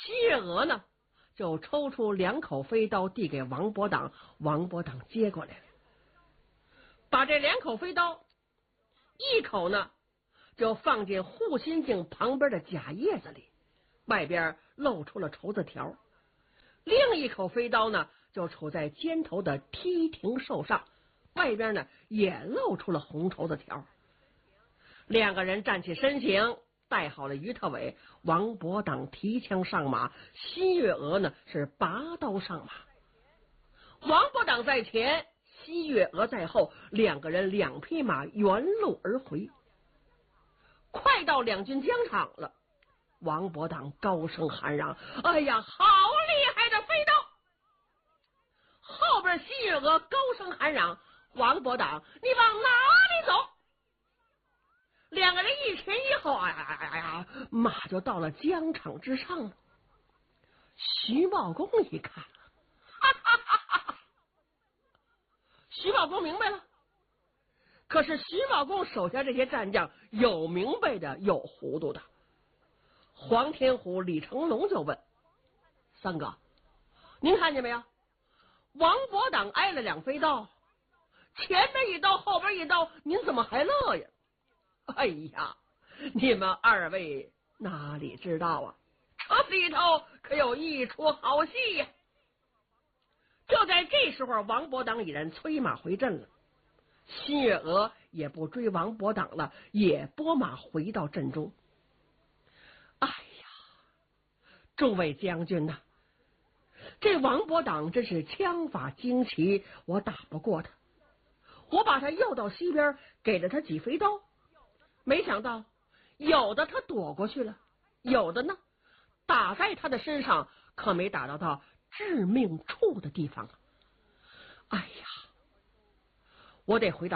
西月娥呢，就抽出2口飞刀递给王伯党，王伯党接过来了，把这2口飞刀，一口呢就放进护心镜旁边的假叶子里，外边露出了绸子条，另一口飞刀呢就杵在肩头的梯亭兽上，外边呢也露出了红绸子条。2个人站起身形，带好了鱼头尾，王伯党提枪上马，新月娥呢是拔刀上马。王伯党在前，新月娥在后，2个人2匹马原路而回。快到两军疆场了，王伯党高声喊嚷：“哎呀，好厉害的飞刀！”后边新月娥高声喊嚷：“王伯党，你往哪里走？”2个人一前一后，马就到了疆场之上了。徐茂公一看，徐茂公明白了。可是徐茂公手下这些战将，有明白的，有糊涂的。黄天虎、李成龙就问：“三哥，您看见没有？王伯党挨了2飞刀，前边一刀，后边一刀，您怎么还乐呀？”哎呀，你们2位哪里知道啊，这里头可有一出好戏呀！就在这时候，王伯党已然催马回阵了。新月娥也不追王伯党了，也拨马回到阵中。哎呀，诸位将军呐，这王伯党真是枪法精奇，我打不过他。我把他诱到西边，给了他几飞刀，没想到有的他躲过去了，有的呢打在他的身上，可没打到他致命处的地方。哎呀，我得回到